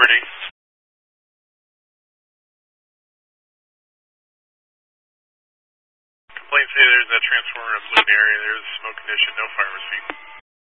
Liberty. Complaint say there's a transformer up in the area. There's a smoke condition, no fire received.